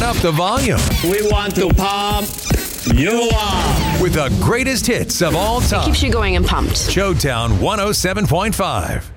up the volume We want to pump you up. with the greatest hits of all time. Keeps you going and pumped. Showtown 107.5.